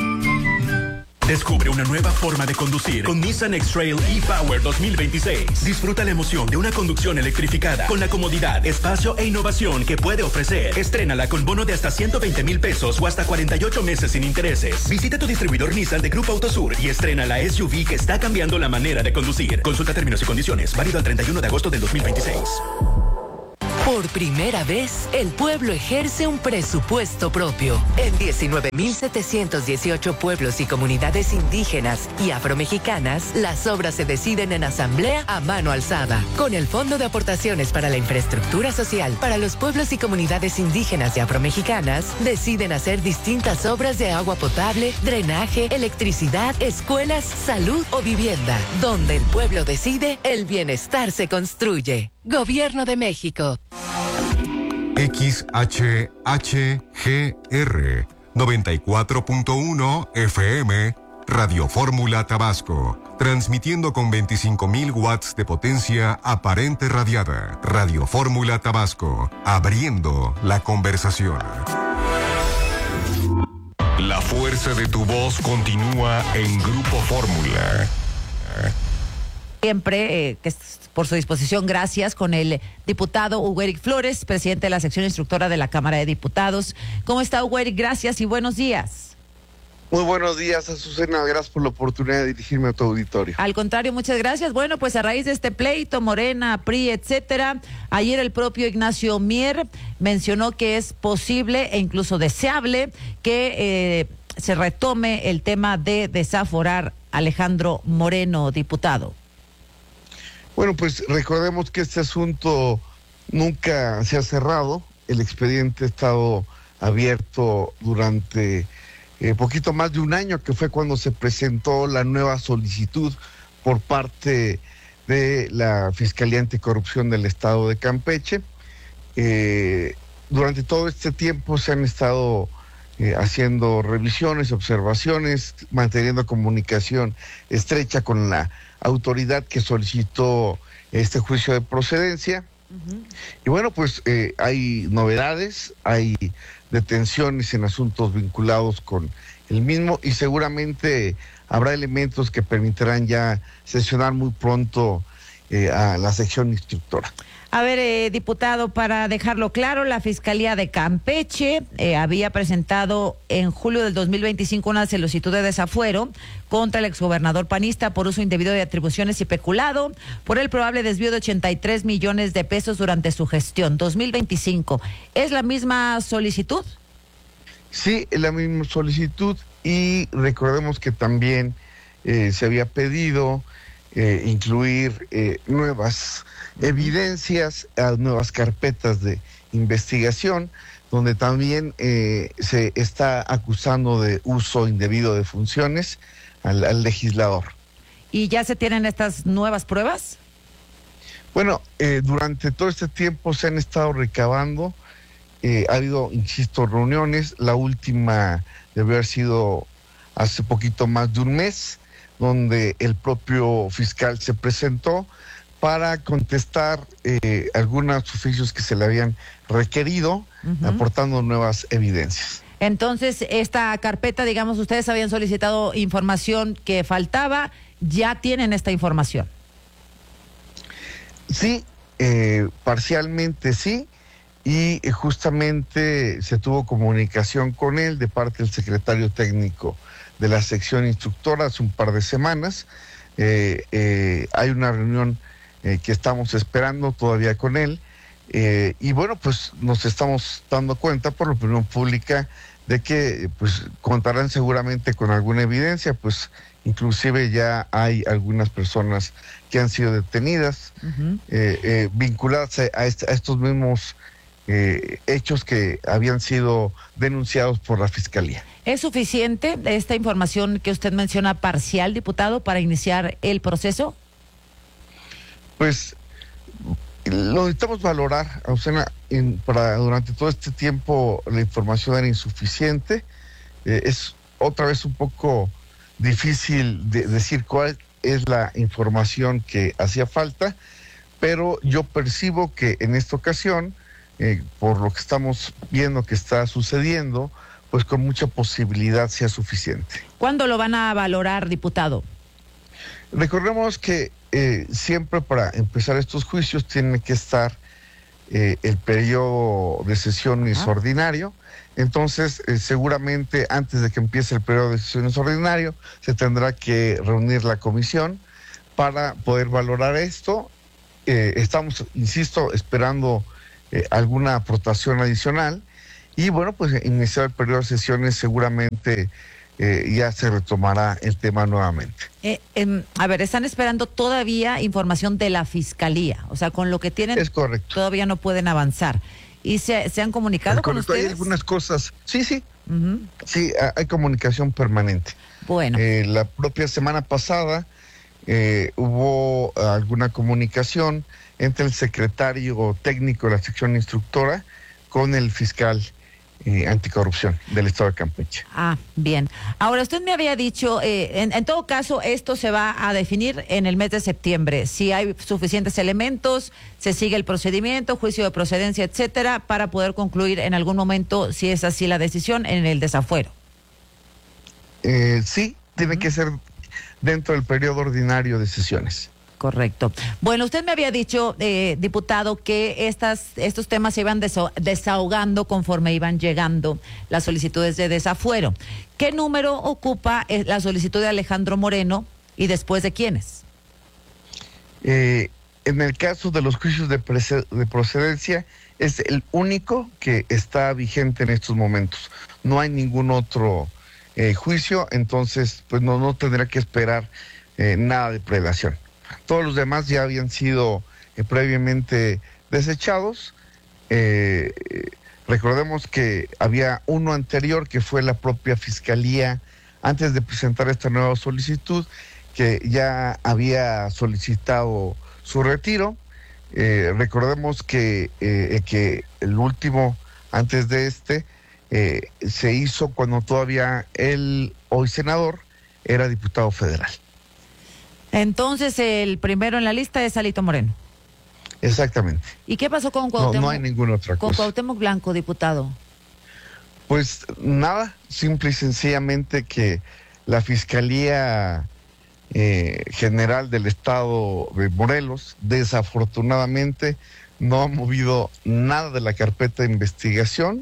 Descubre una nueva forma de conducir con Nissan X-Trail e-Power dos mil veintiséis. Disfruta la emoción de una conducción electrificada con la comodidad, espacio e innovación que puede ofrecer. Estrénala con bono de hasta ciento veinte mil pesos o hasta cuarenta y ocho meses sin intereses. Visita tu distribuidor Nissan de Grupo Autosur y estrena la S U V que está cambiando la manera de conducir. Consulta términos y condiciones. Válido al treinta y uno de agosto del dos mil veintiséis. Por primera vez, el pueblo ejerce un presupuesto propio. En diecinueve mil setecientos dieciocho pueblos y comunidades indígenas y afromexicanas, las obras se deciden en asamblea a mano alzada. Con el Fondo de Aportaciones para la Infraestructura Social para los pueblos y comunidades indígenas y afromexicanas, deciden hacer distintas obras de agua potable, drenaje, electricidad, escuelas, salud o vivienda. Donde el pueblo decide, el bienestar se construye. Gobierno de México. X H H G R noventa y cuatro punto uno F M, Radio Fórmula Tabasco, transmitiendo con veinticinco mil watts de potencia aparente radiada. Radio Fórmula Tabasco, abriendo la conversación. La fuerza de tu voz continúa en Grupo Fórmula. Siempre, eh, que es por su disposición, gracias, con el diputado Hugo Eric Flores, presidente de la sección instructora de la Cámara de Diputados. ¿Cómo está, Hugo Eric? Gracias y buenos días. Muy buenos días, Azucena. Gracias por la oportunidad de dirigirme a tu auditorio. Al contrario, muchas gracias. Bueno, pues a raíz de este pleito, Morena, P R I, etcétera, ayer el propio Ignacio Mier mencionó que es posible e incluso deseable que eh, se retome el tema de desaforar a Alejandro Moreno, diputado. Bueno, pues recordemos que este asunto nunca se ha cerrado. El expediente ha estado abierto durante eh, poquito más de un año, que fue cuando se presentó la nueva solicitud por parte de la Fiscalía Anticorrupción del Estado de Campeche. Eh, durante todo este tiempo se han estado eh, haciendo revisiones, observaciones, manteniendo comunicación estrecha con la autoridad que solicitó este juicio de procedencia. Uh-huh. Y bueno, pues eh, hay novedades, hay detenciones en asuntos vinculados con el mismo y seguramente habrá elementos que permitirán ya sesionar muy pronto eh, a la sección instructora. A ver, eh, diputado, para dejarlo claro, la Fiscalía de Campeche eh, había presentado en julio del dos mil veinticinco una solicitud de desafuero contra el exgobernador panista por uso indebido de atribuciones y peculado por el probable desvío de ochenta y tres millones de pesos durante su gestión dos mil veinticinco. ¿Es la misma solicitud? Sí, es la misma solicitud y recordemos que también eh, se había pedido eh, incluir eh, nuevas evidencias a nuevas carpetas de investigación, donde también eh, se está acusando de uso indebido de funciones al, al legislador. ¿Y ya se tienen estas nuevas pruebas? Bueno, eh, durante todo este tiempo se han estado recabando, eh, ha habido, insisto, reuniones, la última debe haber sido hace poquito más de un mes, donde el propio fiscal se presentó para contestar eh, algunos oficios que se le habían requerido, uh-huh, aportando nuevas evidencias. Entonces, esta carpeta, digamos, ustedes habían solicitado información que faltaba, ¿ya tienen esta información? Sí, eh, parcialmente sí, y eh, justamente se tuvo comunicación con él de parte del secretario técnico de la sección instructora hace un par de semanas. Eh, eh, hay una reunión Eh, que estamos esperando todavía con él, eh, y bueno, pues nos estamos dando cuenta por la opinión pública de que pues contarán seguramente con alguna evidencia, pues inclusive ya hay algunas personas que han sido detenidas, uh-huh, eh, eh, vinculadas a, este, a estos mismos eh, hechos que habían sido denunciados por la Fiscalía. ¿Es suficiente esta información que usted menciona parcial, diputado, para iniciar el proceso? Pues lo necesitamos valorar, Azucena. En, para durante todo este tiempo la información era insuficiente. Eh, es otra vez un poco difícil de decir cuál es la información que hacía falta, pero yo percibo que en esta ocasión, eh, por lo que estamos viendo que está sucediendo, pues con mucha posibilidad sea suficiente. ¿Cuándo lo van a valorar, diputado? Recordemos que Eh, siempre para empezar estos juicios tiene que estar eh, el periodo de sesiones ah. ordinario. Entonces, eh, seguramente antes de que empiece el periodo de sesiones ordinario, se tendrá que reunir la comisión para poder valorar esto. Eh, estamos, insisto, esperando eh, alguna aportación adicional. Y bueno, pues iniciar el periodo de sesiones seguramente Eh, ya se retomará el tema nuevamente. Eh, eh, a ver, están esperando todavía información de la Fiscalía, o sea, con lo que tienen es correcto, todavía no pueden avanzar. ¿Y se, se han comunicado con ustedes? Hay algunas cosas, sí, sí, uh-huh, sí, hay comunicación permanente. Bueno. Eh, la propia semana pasada eh, hubo alguna comunicación entre el secretario técnico de la sección instructora con el fiscal Eh, anticorrupción del Estado de Campeche. Ah, bien. Ahora, usted me había dicho, eh, en, en todo caso, esto se va a definir en el mes de septiembre. Si hay suficientes elementos, se sigue el procedimiento, juicio de procedencia, etcétera, para poder concluir en algún momento, si es así la decisión, en el desafuero. Eh, sí, tiene uh-huh. que ser dentro del periodo ordinario de sesiones. Correcto. Bueno, usted me había dicho, eh, diputado, que estas, estos temas se iban desahogando conforme iban llegando las solicitudes de desafuero. ¿Qué número ocupa la solicitud de Alejandro Moreno y después de quiénes? Eh, en el caso de los juicios de, de procedencia, es el único que está vigente en estos momentos. No hay ningún otro eh, juicio, entonces pues no, no tendrá que esperar eh, nada de prelación. Todos los demás ya habían sido eh, previamente desechados. Eh, eh, recordemos que había uno anterior que fue la propia Fiscalía, antes de presentar esta nueva solicitud, que ya había solicitado su retiro. Eh, recordemos que, eh, que el último, antes de este, eh, se hizo cuando todavía él, hoy senador, era diputado federal. Entonces, el primero en la lista es Alito Moreno. Exactamente. ¿Y qué pasó con Cuauhtémoc? No, no hay ninguna otra cosa. Con Cuauhtémoc Blanco, diputado. Pues nada, simple y sencillamente que la Fiscalía eh, General del Estado de Morelos, desafortunadamente, no ha movido nada de la carpeta de investigación.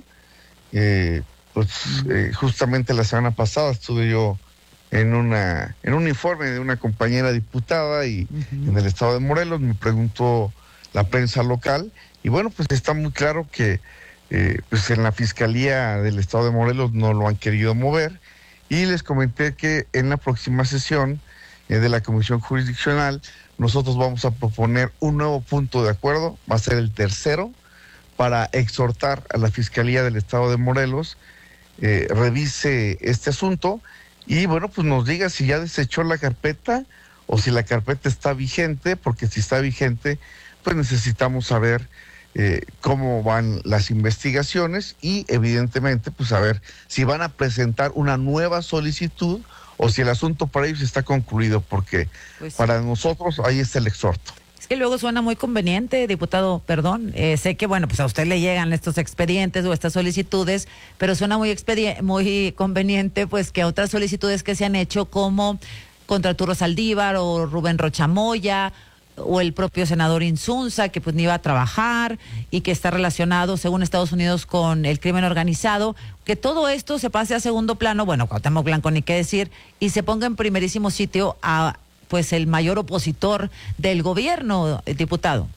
Eh, pues eh, justamente la semana pasada estuve yo en una en un informe de una compañera diputada y uh-huh. en el estado de Morelos me preguntó la prensa local y bueno, pues está muy claro que eh, pues en la Fiscalía del estado de Morelos no lo han querido mover y les comenté que en la próxima sesión eh, de la Comisión Jurisdiccional nosotros vamos a proponer un nuevo punto de acuerdo, va a ser el tercero, para exhortar a la Fiscalía del estado de Morelos eh, revise este asunto y bueno, pues nos diga si ya desechó la carpeta o si la carpeta está vigente, porque si está vigente, pues necesitamos saber eh, cómo van las investigaciones y evidentemente pues saber si van a presentar una nueva solicitud o si el asunto para ellos está concluido, porque pues sí. Para nosotros ahí está el exhorto. Es que luego suena muy conveniente, diputado, perdón, eh, sé que bueno, pues a usted le llegan estos expedientes o estas solicitudes, pero suena muy expedi- muy conveniente pues que otras solicitudes que se han hecho como contra Arturo Saldívar o Rubén Rochamoya o el propio senador Insunza, que pues ni iba a trabajar y que está relacionado según Estados Unidos con el crimen organizado, que todo esto se pase a segundo plano, bueno, Cuauhtémoc Blanco ni qué decir, y se ponga en primerísimo sitio a pues el mayor opositor del gobierno, diputado.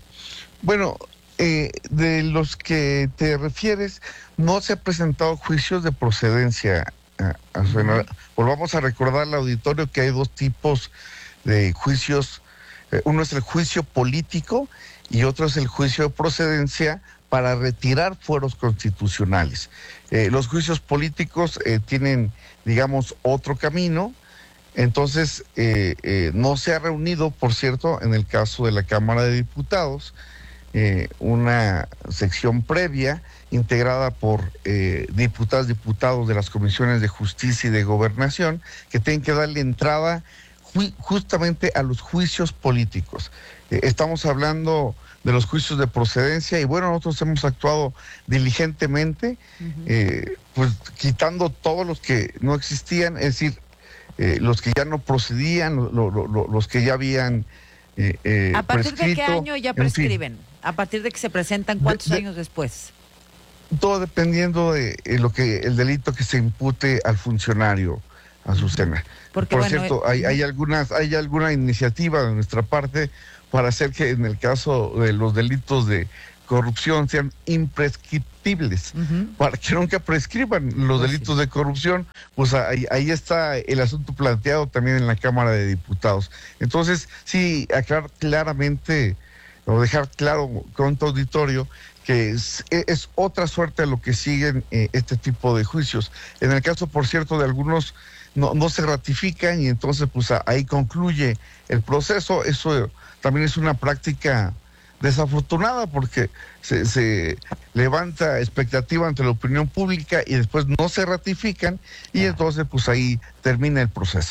Bueno, eh, de los que te refieres, no se ha presentado juicios de procedencia. A, a uh-huh. Volvamos a recordar al auditorio que hay dos tipos de juicios. Eh, uno es el juicio político y otro es el juicio de procedencia para retirar fueros constitucionales. Eh, los juicios políticos eh, tienen, digamos, otro camino. Entonces, eh, eh, no se ha reunido, por cierto, en el caso de la Cámara de Diputados, eh, una sección previa integrada por eh, diputadas y diputados de las comisiones de Justicia y de Gobernación, que tienen que darle entrada ju- justamente a los juicios políticos. Eh, estamos hablando de los juicios de procedencia y bueno, nosotros hemos actuado diligentemente, uh-huh. eh, pues quitando todos los que no existían, es decir, Eh, los que ya no procedían, lo, lo, lo, los que ya habían eh, eh, ¿A partir prescrito, de qué año ya prescriben? En fin. ¿A partir de que se presentan cuántos de, de, años después? Todo dependiendo de eh, lo que el delito que se impute al funcionario, Azucena. Porque, Por bueno, cierto, eh, hay, hay algunas, hay alguna iniciativa de nuestra parte para hacer que en el caso de los delitos de corrupción sean imprescriptibles, uh-huh. para que nunca prescriban los pues delitos sí. de corrupción, pues ahí, ahí está el asunto planteado también en la Cámara de Diputados. Entonces, sí, aclarar claramente, o dejar claro con tu auditorio, que es, es otra suerte a lo que siguen eh, este tipo de juicios. En el caso, por cierto, de algunos no, no se ratifican y entonces pues ahí concluye el proceso. Eso también es una práctica desafortunada porque se, se levanta expectativa ante la opinión pública y después no se ratifican y ah. entonces pues ahí termina el proceso.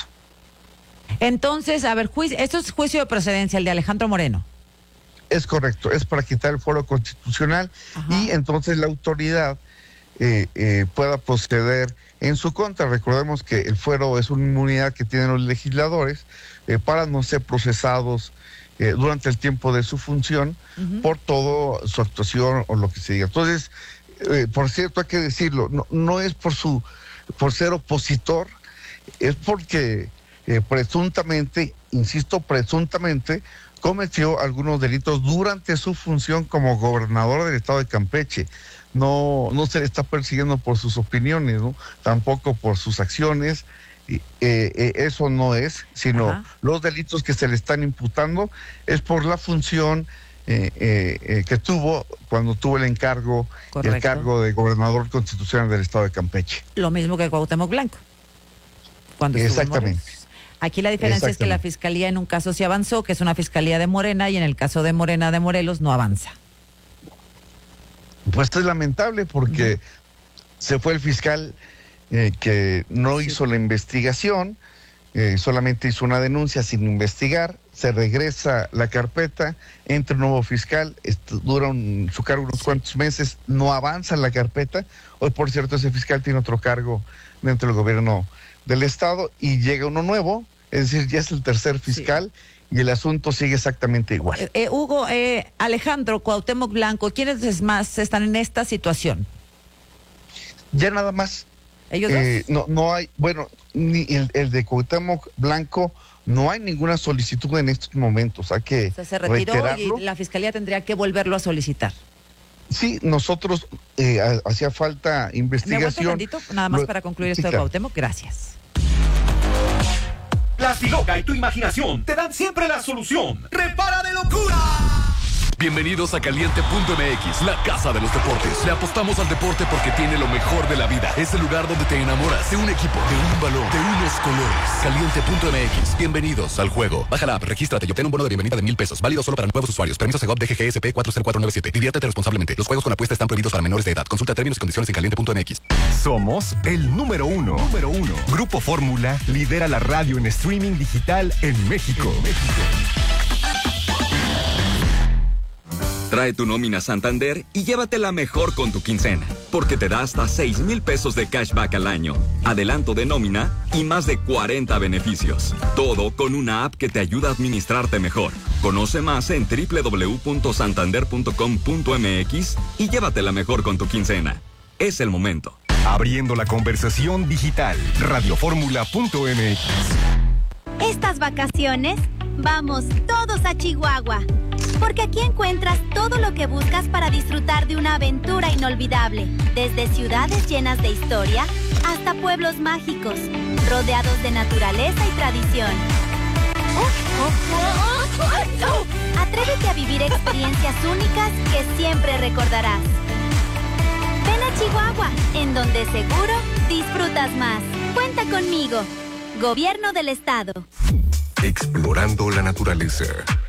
Entonces, a ver, juicio, esto es juicio de procedencia, el de Alejandro Moreno. Es correcto, es para quitar el fuero constitucional. Ajá. Y entonces la autoridad eh, eh, pueda proceder en su contra. Recordemos que el fuero es una inmunidad que tienen los legisladores eh, para no ser procesados eh, durante el tiempo de su función uh-huh. por toda su actuación o lo que se diga. Entonces, eh, por cierto, hay que decirlo, no, no es por su por ser opositor, es porque eh, presuntamente, insisto, presuntamente cometió algunos delitos durante su función como gobernador del estado de Campeche. No, no se le está persiguiendo por sus opiniones, ¿no? Tampoco por sus acciones. Eh, eh, eso no es, sino Ajá. los delitos que se le están imputando es por la función eh, eh, eh, que tuvo cuando tuvo el encargo, Correcto. el cargo de gobernador constitucional del estado de Campeche. Lo mismo que Cuauhtémoc Blanco. Cuando Exactamente. Aquí la diferencia es que la fiscalía en un caso sí avanzó, que es una fiscalía de Morena, y en el caso de Morena de Morelos no avanza. Pues esto es lamentable porque uh-huh. se fue el fiscal eh, que no sí. hizo la investigación, eh, solamente hizo una denuncia sin investigar, se regresa la carpeta, entra un nuevo fiscal, esto, dura un, su cargo unos sí. cuantos meses, no avanza la carpeta. Hoy, por cierto, ese fiscal tiene otro cargo dentro del gobierno del estado y llega uno nuevo, es decir, ya es el tercer fiscal sí. y el asunto sigue exactamente igual. Eh, eh, Hugo, eh, Alejandro, Cuauhtémoc Blanco, ¿quiénes más están en esta situación? Ya nada más. ¿Ellos eh, dos? No, no hay, bueno, ni el, el de Cuauhtémoc Blanco, no hay ninguna solicitud en estos momentos, hay que o sea, se retiró reiterarlo. Y la fiscalía tendría que volverlo a solicitar. Sí, nosotros eh, hacía falta investigación. ¿Me aguanto tantito? Nada más Lo, para concluir esto sí, de claro. Cuauhtémoc, gracias. Plastiloca y tu imaginación te dan siempre la solución. ¡Repara de locura! Bienvenidos a Caliente punto M X, la casa de los deportes. Le apostamos al deporte porque tiene lo mejor de la vida. Es el lugar donde te enamoras de un equipo, de un balón, de unos colores. Caliente punto M X, bienvenidos al juego. Baja la app, regístrate y obtén un bono de bienvenida de mil pesos. Válido solo para nuevos usuarios. Permiso Segov D G G S P cuatro cero cuatro nueve siete. Diviértete responsablemente. Los juegos con apuesta están prohibidos para menores de edad. Consulta términos y condiciones en caliente punto M X. Somos el número uno. Número uno. Grupo Fórmula lidera la radio en streaming digital en México. En México. Trae tu nómina Santander y llévatela mejor con tu quincena, porque te da hasta seis mil pesos de cashback al año, adelanto de nómina y más de cuarenta beneficios. Todo con una app que te ayuda a administrarte mejor. Conoce más en doble u doble u doble u punto santander punto com punto m x y llévatela mejor con tu quincena. Es el momento. Abriendo la conversación digital, radioformula punto m x. Estas vacaciones, vamos todos a Chihuahua. Porque aquí encuentras todo lo que buscas para disfrutar de una aventura inolvidable. Desde ciudades llenas de historia hasta pueblos mágicos, rodeados de naturaleza y tradición. Atrévete a vivir experiencias únicas que siempre recordarás. Ven a Chihuahua, en donde seguro disfrutas más. Cuenta conmigo. Gobierno del Estado. Explorando la naturaleza.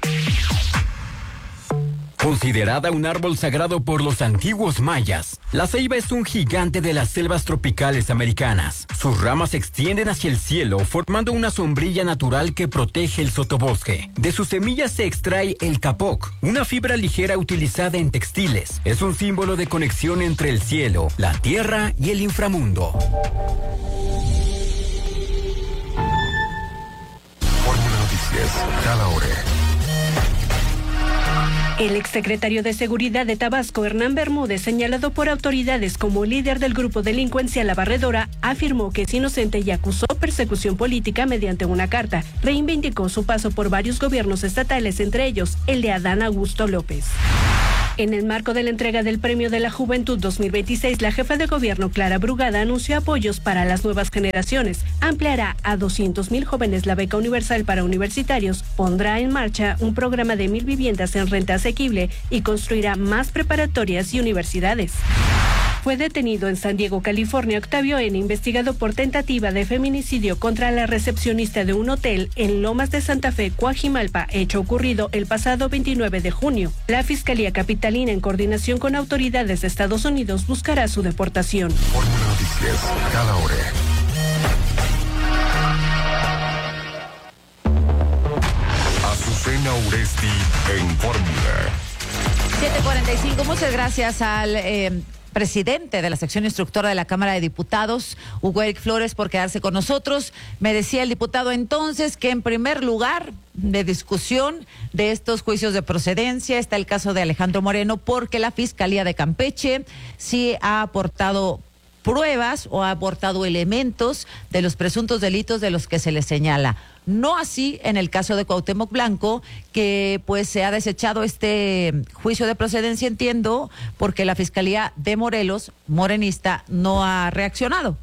Considerada un árbol sagrado por los antiguos mayas, la ceiba es un gigante de las selvas tropicales americanas. Sus ramas se extienden hacia el cielo, formando una sombrilla natural que protege el sotobosque. De sus semillas se extrae el capoc, una fibra ligera utilizada en textiles. Es un símbolo de conexión entre el cielo, la tierra y el inframundo. Fórmula Noticias, cada hora. El exsecretario de Seguridad de Tabasco, Hernán Bermúdez, señalado por autoridades como líder del grupo Delincuencia La Barredora, afirmó que es inocente y acusó persecución política mediante una carta. Reivindicó su paso por varios gobiernos estatales, entre ellos el de Adán Augusto López. En el marco de la entrega del Premio de la Juventud dos mil veintiséis, la jefa de gobierno Clara Brugada anunció apoyos para las nuevas generaciones. Ampliará a doscientos mil jóvenes la beca universal para universitarios, pondrá en marcha un programa de mil viviendas en renta asequible y construirá más preparatorias y universidades. Fue detenido en San Diego, California, Octavio N., investigado por tentativa de feminicidio contra la recepcionista de un hotel en Lomas de Santa Fe, Coajimalpa, hecho ocurrido el pasado veintinueve de junio. La Fiscalía Capitalina, en coordinación con autoridades de Estados Unidos, buscará su deportación. Fórmula Noticias, cada hora. Azucena Uresti en Fórmula. siete cuarenta y cinco, muchas gracias al eh, presidente de la sección instructora de la Cámara de Diputados, Hugo Eric Flores, por quedarse con nosotros. Me decía el diputado entonces que en primer lugar de discusión de estos juicios de procedencia está el caso de Alejandro Moreno, porque la Fiscalía de Campeche sí ha aportado pruebas o ha aportado elementos de los presuntos delitos de los que se le señala. No así en el caso de Cuauhtémoc Blanco, que pues se ha desechado este juicio de procedencia, entiendo, porque la Fiscalía de Morelos, morenista, no ha reaccionado.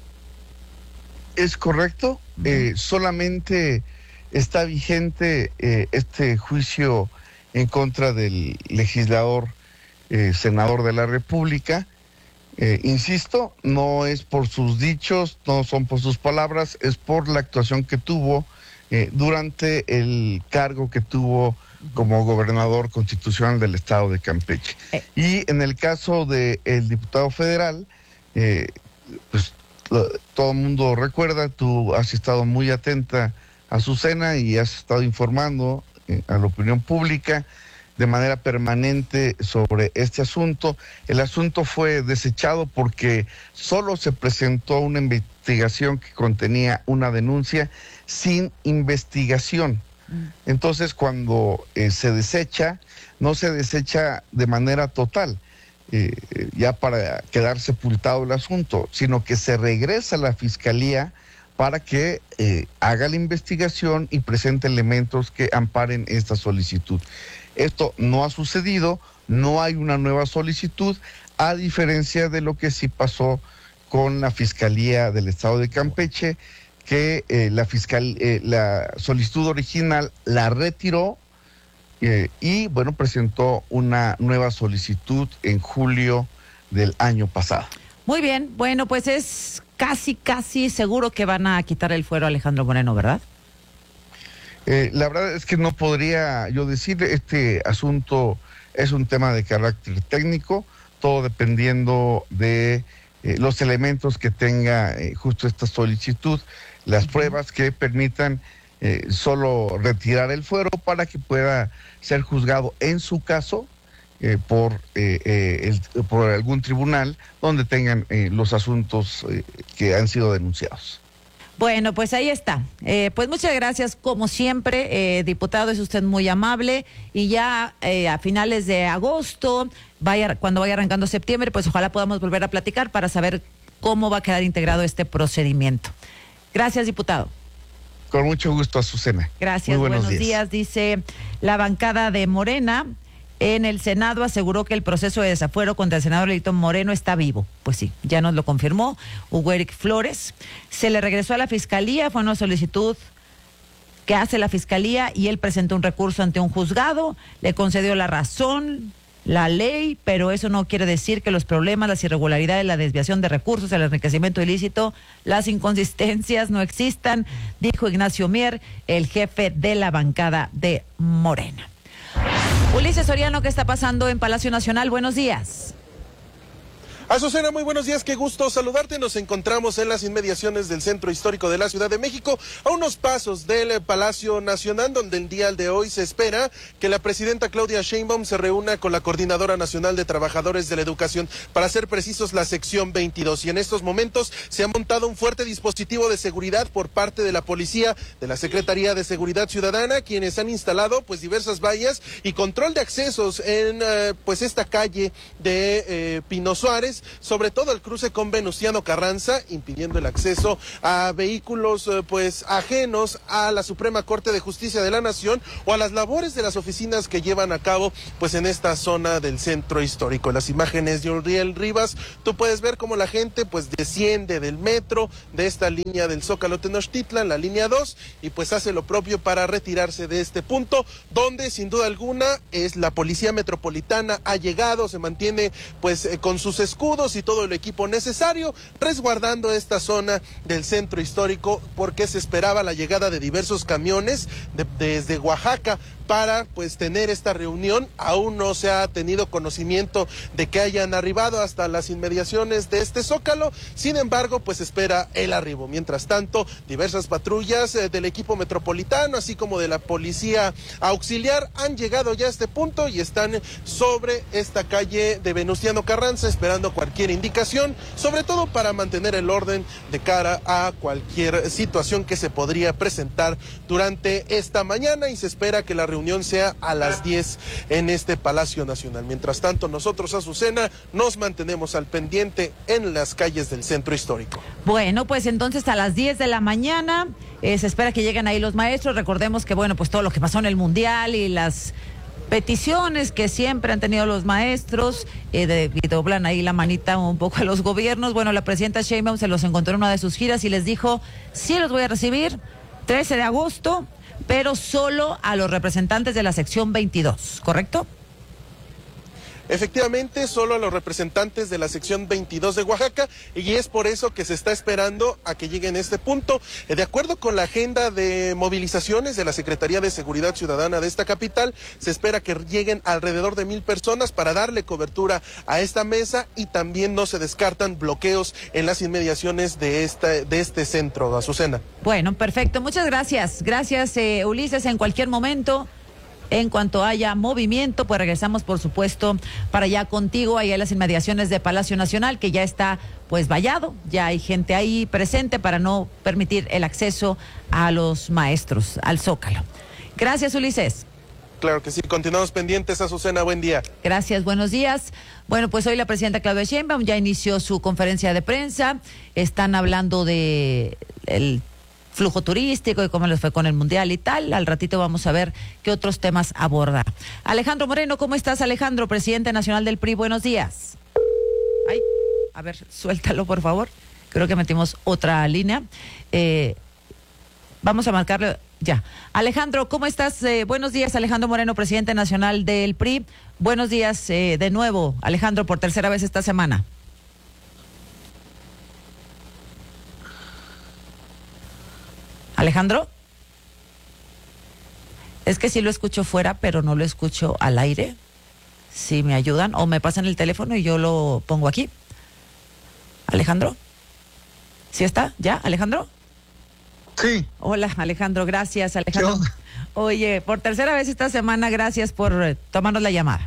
Es correcto, uh-huh. eh, solamente está vigente eh, este juicio en contra del legislador, eh, senador de la República. Eh, insisto, no es por sus dichos, no son por sus palabras, es por la actuación que tuvo eh, durante el cargo que tuvo como gobernador constitucional del estado de Campeche. Eh. Y en el caso del diputado federal, eh, pues lo, todo el mundo recuerda, tú has estado muy atenta a Azucena y has estado informando eh, a la opinión pública de manera permanente sobre este asunto. El asunto fue desechado porque solo se presentó una investigación que contenía una denuncia sin investigación. Entonces, cuando eh, se desecha, no se desecha de manera total, eh, ya para quedar sepultado el asunto, sino que se regresa a la Fiscalía para que eh, haga la investigación y presente elementos que amparen esta solicitud. Esto no ha sucedido, no hay una nueva solicitud, a diferencia de lo que sí pasó con la Fiscalía del Estado de Campeche, que eh, la, fiscal, eh, la solicitud original la retiró eh, y, bueno, presentó una nueva solicitud en julio del año pasado. Muy bien, bueno, pues es casi, casi seguro que van a quitar el fuero a Alejandro Moreno, ¿verdad? Eh, la verdad es que no podría yo decir, este asunto es un tema de carácter técnico, todo dependiendo de eh, los elementos que tenga eh, justo esta solicitud, las uh-huh. pruebas que permitan eh, solo retirar el fuero para que pueda ser juzgado en su caso eh, por, eh, eh, el, por algún tribunal donde tengan eh, los asuntos eh, que han sido denunciados. Bueno, pues ahí está. Eh, pues muchas gracias, como siempre, eh, diputado, es usted muy amable. Y ya eh, a finales de agosto, vaya, cuando vaya arrancando septiembre, pues ojalá podamos volver a platicar para saber cómo va a quedar integrado este procedimiento. Gracias, diputado. Con mucho gusto, Azucena. Gracias, muy buenos, buenos días. días. Dice la bancada de Morena. En el Senado aseguró que el proceso de desafuero contra el senador Leito Moreno está vivo. Pues sí, ya nos lo confirmó Hugo Eric Flores. Se le regresó a la Fiscalía, fue una solicitud que hace la Fiscalía y él presentó un recurso ante un juzgado, le concedió la razón, la ley, pero eso no quiere decir que los problemas, las irregularidades, la desviación de recursos, el enriquecimiento ilícito, las inconsistencias no existan, dijo Ignacio Mier, el jefe de la bancada de Morena. Ulises Soriano, ¿qué está pasando en Palacio Nacional? Buenos días. Azucena, muy buenos días, qué gusto saludarte. Nos encontramos en las inmediaciones del Centro Histórico de la Ciudad de México, a unos pasos del Palacio Nacional, donde el día de hoy se espera que la presidenta Claudia Sheinbaum se reúna con la Coordinadora Nacional de Trabajadores de la Educación, para ser precisos, la sección veintidós. Y en estos momentos se ha montado un fuerte dispositivo de seguridad por parte de la policía, de la Secretaría de Seguridad Ciudadana, quienes han instalado pues diversas vallas y control de accesos en uh, pues esta calle de eh, Pino Suárez, sobre todo el cruce con Venustiano Carranza, impidiendo el acceso a vehículos pues ajenos a la Suprema Corte de Justicia de la Nación o a las labores de las oficinas que llevan a cabo pues en esta zona del centro histórico. Las imágenes de Uriel Rivas, tú puedes ver cómo la gente pues desciende del metro, de esta línea del Zócalo Tenochtitlan, la línea dos, y pues hace lo propio para retirarse de este punto, donde sin duda alguna es la Policía Metropolitana, ha llegado, se mantiene pues eh, con sus escudos y todo el equipo necesario, resguardando esta zona del centro histórico, porque se esperaba la llegada de diversos camiones de, desde Oaxaca para pues tener esta reunión. Aún no se ha tenido conocimiento de que hayan arribado hasta las inmediaciones de este Zócalo, sin embargo pues espera el arribo. Mientras tanto, diversas patrullas eh, del equipo metropolitano, así como de la policía auxiliar, han llegado ya a este punto y están sobre esta calle de Venustiano Carranza esperando cualquier indicación, sobre todo para mantener el orden de cara a cualquier situación que se podría presentar durante esta mañana, y se espera que la reunión sea a las diez en este Palacio Nacional. Mientras tanto, nosotros, Azucena, nos mantenemos al pendiente en las calles del centro histórico. Bueno, pues entonces a las diez de la mañana eh, se espera que lleguen ahí los maestros. Recordemos que, bueno, pues todo lo que pasó en el Mundial y las peticiones que siempre han tenido los maestros, eh, de, y doblan ahí la manita un poco a los gobiernos. Bueno, la presidenta Sheinbaum se los encontró en una de sus giras y les dijo, sí los voy a recibir, trece de agosto, pero solo a los representantes de la sección veintidós, ¿correcto? Efectivamente, solo a los representantes de la sección veintidós de Oaxaca, y es por eso que se está esperando a que lleguen a este punto. De acuerdo con la agenda de movilizaciones de la Secretaría de Seguridad Ciudadana de esta capital, se espera que lleguen alrededor de mil personas para darle cobertura a esta mesa, y también no se descartan bloqueos en las inmediaciones de, esta, de este centro, Azucena. Bueno, perfecto. Muchas gracias. Gracias, eh, Ulises. En cualquier momento, en cuanto haya movimiento, pues regresamos, por supuesto, para allá contigo, ahí en las inmediaciones de Palacio Nacional, que ya está pues vallado, ya hay gente ahí presente para no permitir el acceso a los maestros, al Zócalo. Gracias, Ulises. Claro que sí, continuamos pendientes, Azucena, buen día. Gracias, buenos días. Bueno, pues hoy la presidenta Claudia Sheinbaum ya inició su conferencia de prensa, están hablando de el flujo turístico y cómo les fue con el Mundial y tal. Al ratito vamos a ver qué otros temas aborda. Alejandro Moreno, ¿cómo estás, Alejandro? Presidente nacional del P R I, buenos días. Ay, a ver, suéltalo, por favor. Creo que metimos otra línea. Eh, vamos a marcarle ya. Alejandro, ¿cómo estás? Eh, buenos días, Alejandro Moreno, presidente nacional del P R I. Buenos días eh, de nuevo, Alejandro, por tercera vez esta semana. Alejandro, es que sí lo escucho fuera, pero no lo escucho al aire. Si me ayudan o me pasan el teléfono y yo lo pongo aquí. Alejandro, ¿sí está? ¿Ya, Alejandro? Sí. Hola, Alejandro, gracias, Alejandro. Oye, por tercera vez esta semana, gracias por eh, tomarnos la llamada.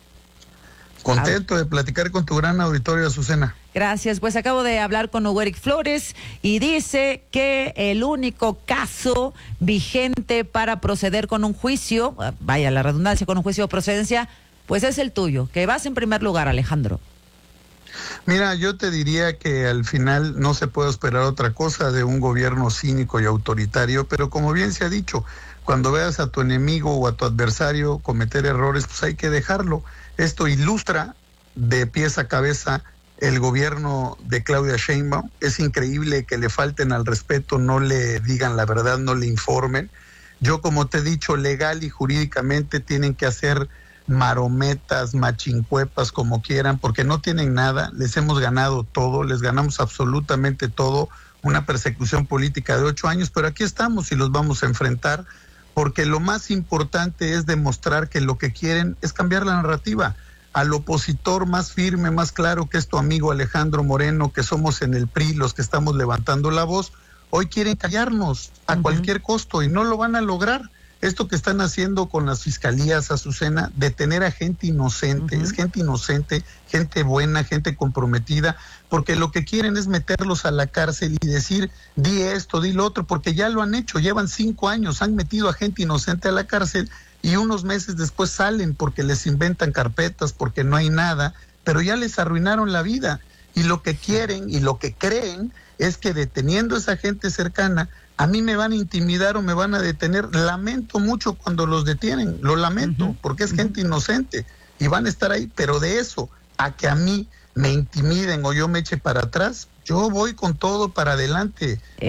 Contento de platicar con tu gran auditorio, Azucena. Gracias, pues acabo de hablar con Hugo Eric Flores y dice que el único caso vigente para proceder con un juicio, vaya la redundancia, con un juicio de procedencia, pues es el tuyo, que vas en primer lugar, Alejandro. Mira, yo te diría que al final no se puede esperar otra cosa de un gobierno cínico y autoritario, pero como bien se ha dicho, cuando veas a tu enemigo o a tu adversario cometer errores, pues hay que dejarlo. Esto ilustra de pies a cabeza el gobierno de Claudia Sheinbaum. Es increíble que le falten al respeto, no le digan la verdad, no le informen. Yo, como te he dicho, legal y jurídicamente tienen que hacer marometas, machincuepas, como quieran, porque no tienen nada. Les hemos ganado todo, les ganamos absolutamente todo. Una persecución política de ocho años, pero aquí estamos y los vamos a enfrentar, porque lo más importante es demostrar que lo que quieren es cambiar la narrativa. Al opositor más firme, más claro, que es tu amigo Alejandro Moreno, que somos en el P R I los que estamos levantando la voz, hoy quieren callarnos a uh-huh. cualquier costo, y no lo van a lograr. Esto que están haciendo con las fiscalías, Azucena, detener a gente inocente, uh-huh. es gente inocente, gente buena, gente comprometida, porque lo que quieren es meterlos a la cárcel y decir, di esto, di lo otro, porque ya lo han hecho, llevan cinco años, han metido a gente inocente a la cárcel y unos meses después salen porque les inventan carpetas, porque no hay nada, pero ya les arruinaron la vida. Y lo que quieren y lo que creen es que deteniendo a esa gente cercana, a mí me van a intimidar o me van a detener. Lamento mucho cuando los detienen, lo lamento, uh-huh. porque es uh-huh. gente inocente y van a estar ahí, pero de eso a que a mí me intimiden o yo me eche para atrás, yo voy con todo para adelante.